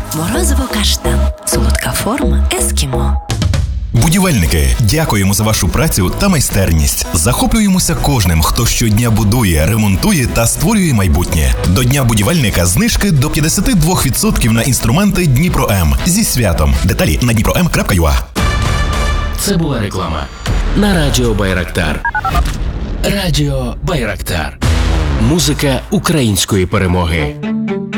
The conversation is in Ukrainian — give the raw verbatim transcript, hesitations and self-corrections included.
Морозиво каштан. Солодка форма ескімо. Будівельники, дякуємо за вашу працю та майстерність. Захоплюємося кожним, хто щодня будує, ремонтує та створює майбутнє. До Дня будівельника знижки до п'ятдесят два відсотки на інструменти Дніпро-М. Зі святом. Деталі на дніпро ем крапка ю а. Це була реклама на Радіо Байрактар. Радіо Байрактар. Музика української перемоги.